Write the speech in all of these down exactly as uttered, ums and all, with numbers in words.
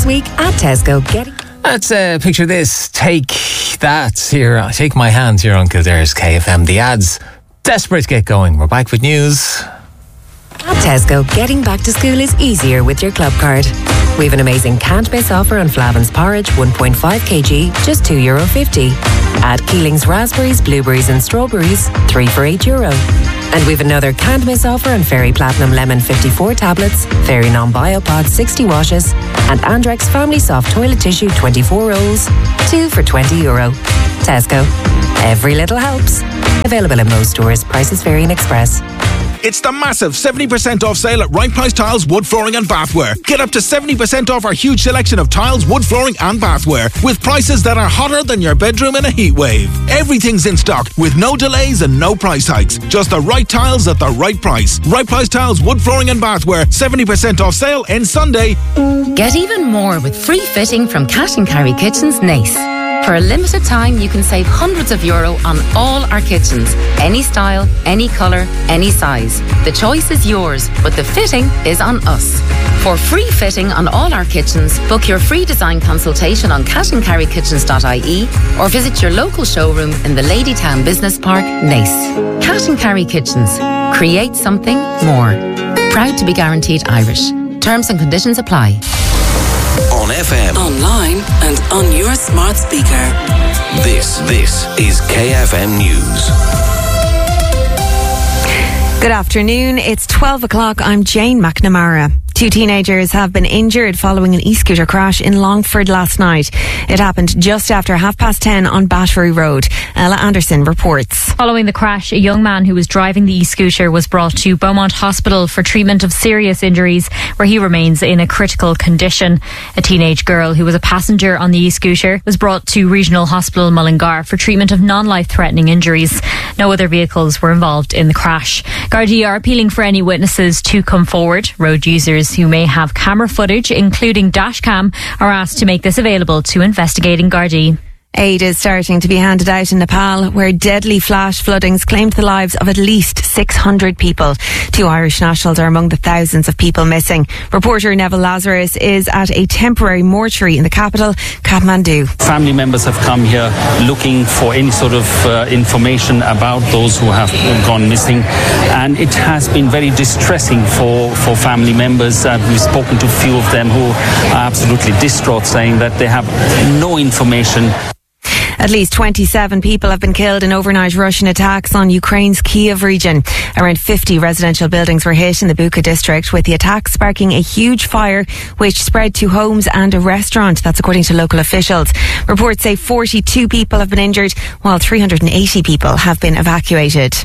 this week at Tesco. Getting... Let's uh, picture this. Take that here. Take my hand here on Kildare's K F M. The ads desperate to get going. We're back with news. At Tesco, getting back to school is easier with your club card. We have an amazing can't miss offer on Flavin's porridge, one point five kilograms, just two euro fifty. Add Keeling's raspberries, blueberries and strawberries, three for eight euro. And we've another can't miss offer on Fairy Platinum Lemon fifty-four tablets, Fairy Non-Biopod sixty washes, and Andrex Family Soft Toilet Tissue twenty-four rolls, two for twenty euro. Tesco. Every little helps. Available in most stores. Prices vary in Express. It's the massive seventy percent off sale at Right Price Tiles, Wood Flooring and Bathware. Get up to seventy percent off our huge selection of tiles, wood flooring and bathware with prices that are hotter than your bedroom in a heat wave. Everything's in stock with no delays and no price hikes. Just the right tiles at the right price. Right Price Tiles, Wood Flooring and Bathware. seventy percent off sale ends Sunday. Get even more with free fitting from Cash and Carry Kitchens Nace. For a limited time, you can save hundreds of euro on all our kitchens. Any style, any colour, any size. The choice is yours, but the fitting is on us. For free fitting on all our kitchens, book your free design consultation on cash and carry kitchens dot I E or visit your local showroom in the Ladytown Business Park, Nace. Cash and Carry Kitchens. Create something more. Proud to be guaranteed Irish. Terms and conditions apply. On F M, online and on your smart speaker. This, this is K F M News. Good afternoon. It's twelve o'clock. I'm Jane McNamara. Two teenagers have been injured following an e-scooter crash in Longford last night. It happened just after half past ten on Battery Road. Ella Anderson reports. Following the crash, a young man who was driving the e-scooter was brought to Beaumont Hospital for treatment of serious injuries, where he remains in a critical condition. A teenage girl who was a passenger on the e-scooter was brought to Regional Hospital Mullingar for treatment of non-life-threatening injuries. No other vehicles were involved in the crash. Gardaí are appealing for any witnesses to come forward. Road users who may have camera footage, including dash cam, are asked to make this available to investigating Gardaí. Aid is starting to be handed out in Nepal, where deadly flash floodings claimed the lives of at least six hundred people. Two Irish nationals are among the thousands of people missing. Reporter Neville Lazarus is at a temporary mortuary in the capital, Kathmandu. Family members have come here looking for any sort of uh, information about those who have gone missing, and it has been very distressing for, for family members. Uh, we've spoken to a few of them who are absolutely distraught, saying that they have no information. At least twenty-seven people have been killed in overnight Russian attacks on Ukraine's Kyiv region. Around fifty residential buildings were hit in the Bucha district, with the attack sparking a huge fire which spread to homes and a restaurant. That's according to local officials. Reports say forty-two people have been injured, while three hundred eighty people have been evacuated.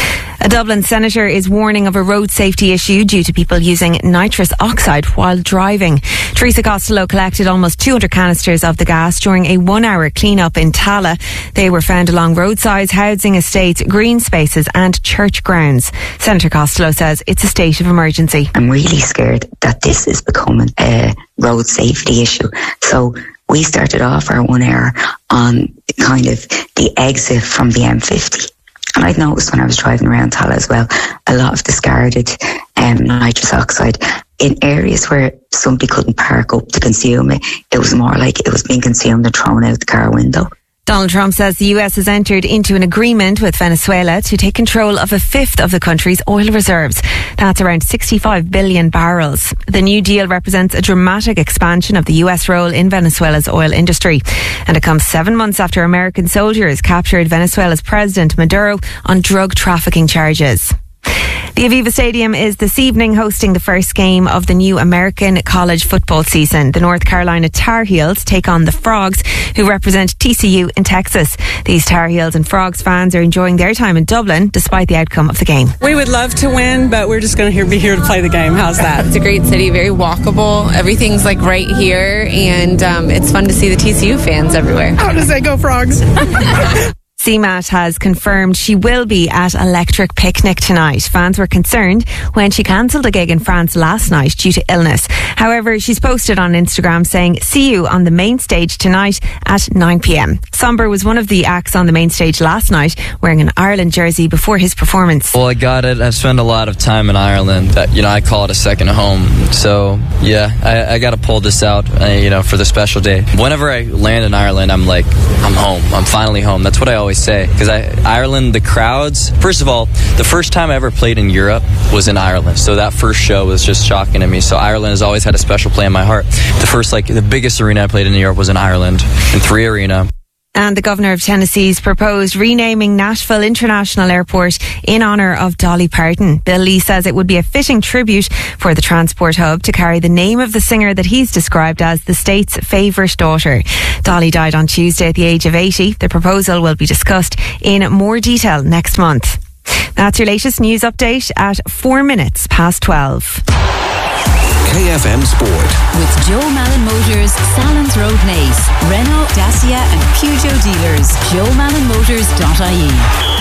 A Dublin senator is warning of a road safety issue due to people using nitrous oxide while driving. Teresa Costello collected almost two hundred canisters of the gas during a one-hour clean-up in Tala. They were found along roadsides, housing estates, green spaces and church grounds. Senator Costello says it's a state of emergency. I'm really scared that this is becoming a road safety issue. So we started off our one hour on kind of the exit from the M fifty. And I'd noticed when I was driving around Tala as well, a lot of discarded um, nitrous oxide in areas where somebody couldn't park up to consume it. It was more like it was being consumed and thrown out the car window. Donald Trump says the U S has entered into an agreement with Venezuela to take control of a fifth of the country's oil reserves. That's around sixty-five billion barrels. The new deal represents a dramatic expansion of the U S role in Venezuela's oil industry. And it comes seven months after American soldiers captured Venezuela's President Maduro on drug trafficking charges. The Aviva Stadium is this evening hosting the first game of the new American college football season. The North Carolina Tar Heels take on the Frogs, who represent T C U in Texas. These Tar Heels and Frogs fans are enjoying their time in Dublin despite the outcome of the game. We would love to win, but we're just going to be here to play the game. How's that? It's a great city, very walkable. Everything's like right here, and um, it's fun to see the T C U fans everywhere. How does that go, Frogs? C M A T has confirmed she will be at Electric Picnic tonight. Fans were concerned when she cancelled a gig in France last night due to illness. However, she's posted on Instagram saying, "See you on the main stage tonight at nine p.m. Somber was one of the acts on the main stage last night, wearing an Ireland jersey before his performance. Well, I got it. I've spent a lot of time in Ireland. That, you know, I call it a second home. So, yeah, I, I got to pull this out, uh, you know, for the special day. Whenever I land in Ireland, I'm like, I'm home. I'm finally home. That's what I always say. Because Ireland, the crowds, first of all, the first time I ever played in Europe was in Ireland. So that first show was just shocking to me. So Ireland has always had a special place in my heart. The first, like, the biggest arena I played in Europe was in Ireland, in Three Arena. And the Governor of Tennessee's proposed renaming Nashville International Airport in honour of Dolly Parton. Bill Lee says it would be a fitting tribute for the transport hub to carry the name of the singer that he's described as the state's favourite daughter. Dolly died on Tuesday at the age of eighty. The proposal will be discussed in more detail next month. That's your latest news update at four minutes past twelve. K F M Sport. With Joe Malin Motors, Salons Road, Naas, Renault, Dacia and Peugeot dealers. joe malin motors dot I E.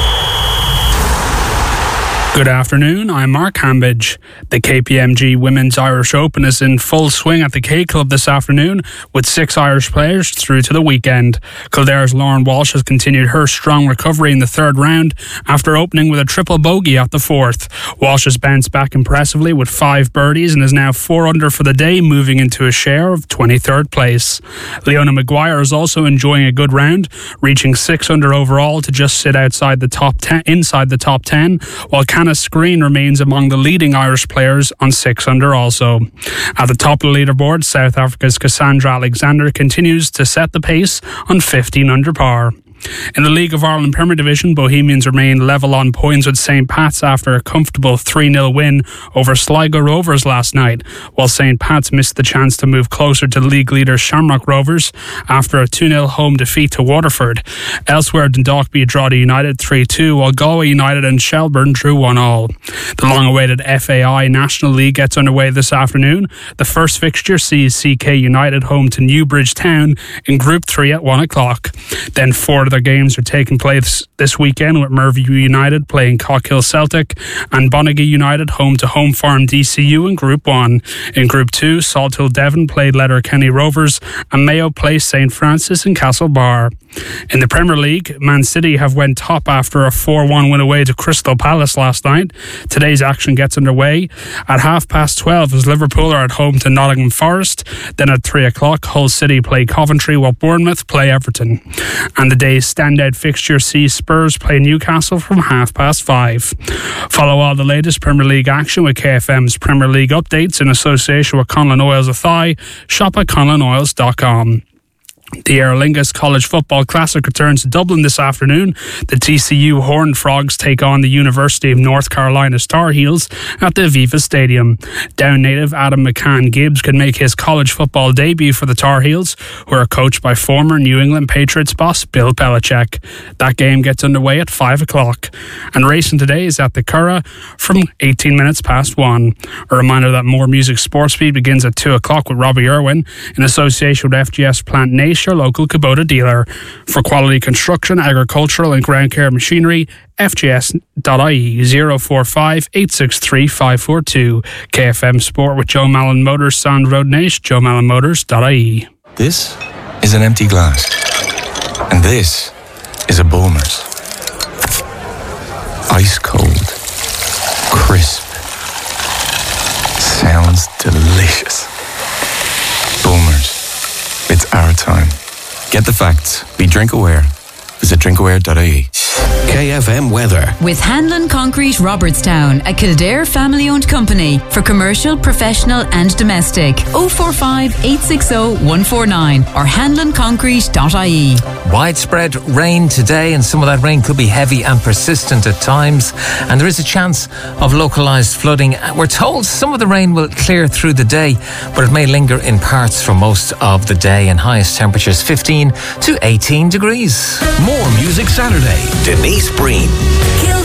Good afternoon, I'm Mark Hambidge. The K P M G Women's Irish Open is in full swing at the K Club this afternoon, with six Irish players through to the weekend. Kildare's Lauren Walsh has continued her strong recovery in the third round after opening with a triple bogey at the fourth. Walsh has bounced back impressively with five birdies and is now four under for the day, moving into a share of twenty-third place. Leona Maguire is also enjoying a good round, reaching six under overall to just sit outside the top ten, inside the top ten, while Candice Green remains among the leading Irish players on six under also. At the top of the leaderboard, South Africa's Cassandra Alexander continues to set the pace on fifteen under par. In the League of Ireland Premier Division, Bohemians remain level on points with Saint Pat's after a comfortable three nil win over Sligo Rovers last night, while Saint Pat's missed the chance to move closer to league leader Shamrock Rovers after a two nil home defeat to Waterford. Elsewhere, Dundalk beat Drogheda United three two, while Galway United and Shelburne drew one all. The long-awaited F A I National League gets underway this afternoon. The first fixture sees C K United home to Newbridge Town in Group three at one o'clock. Then four other games are taking place this weekend, with Merview United playing Cockhill Celtic and Bonaghy United home to Home Farm D C U in Group one. In Group two, Salthill Devon played Letterkenny Rovers and Mayo play Saint Francis in Castlebar. In the Premier League, Man City have went top after a four one win away to Crystal Palace last night. Today's action gets underway at half past twelve as Liverpool are at home to Nottingham Forest. Then at three o'clock, Hull City play Coventry while Bournemouth play Everton. And the day's standout fixture sees Spurs play Newcastle from half past five. Follow all the latest Premier League action with K F M's Premier League updates in association with Conlon Oils Athy. Shop at conlon oils dot com. The Aer Lingus College Football Classic returns to Dublin this afternoon. The T C U Horned Frogs take on the University of North Carolina's Tar Heels at the Aviva Stadium. Down native Adam McCann Gibbs can make his college football debut for the Tar Heels, who are coached by former New England Patriots boss Bill Belichick. That game gets underway at five o'clock. And racing today is at the Curragh from eighteen minutes past one. A reminder that More Music Sports Speed begins at two o'clock with Robbie Irwin in association with F G S Plant Nation, your local Kubota dealer. For quality construction, agricultural and ground care machinery, f g s dot I E, zero four five, eight six three, five four two. K F M Sport with Joe Malin Motors, Sound Road Nash, joe malin motors dot I E. This is an empty glass. And this is a Bulmers. Ice cold. Crisp. Sounds delicious. Bulmers. It's our time. Get the facts. Be drink aware. Visit drink aware dot I E. K F M weather. With Hanlon Concrete Robertstown, a Kildare family-owned company for commercial, professional and domestic. oh four five, eight six oh, one four nine or hanlon concrete dot I E. Widespread rain today, and some of that rain could be heavy and persistent at times, and there is a chance of localised flooding. We're told some of the rain will clear through the day, but it may linger in parts for most of the day, and highest temperatures fifteen to eighteen degrees. More Music Saturday. Denise Breen.